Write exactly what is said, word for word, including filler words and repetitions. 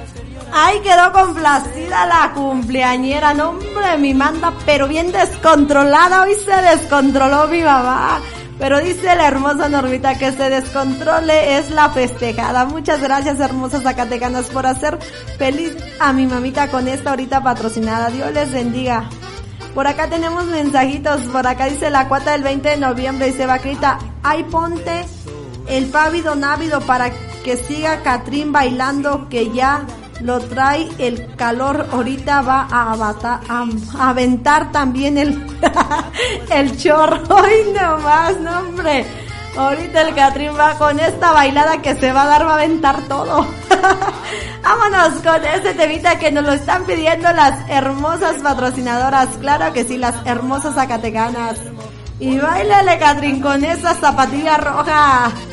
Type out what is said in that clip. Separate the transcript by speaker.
Speaker 1: Ay, quedó complacida la cumpleañera, no hombre, mi manda, pero bien descontrolada, hoy se descontroló mi mamá. Pero dice la hermosa Normita que se descontrole es la festejada. Muchas gracias, hermosas zacatecanas, por hacer feliz a mi mamita con esta ahorita patrocinada. Dios les bendiga. Por acá tenemos mensajitos, por acá dice la cuata del veinte de noviembre, dice Vaquita, ay ponte el pávido návido para que siga Catrín bailando, que ya lo trae el calor, ahorita va a, abata, a, a aventar también el, el chorro, ay no más, no hombre, ahorita el Catrín va con esta bailada que se va a dar, va a aventar todo. Vámonos con este temita que nos lo están pidiendo las hermosas patrocinadoras, claro que sí, las hermosas zacatecanas. Y bailale, Catrín, con esa zapatilla roja.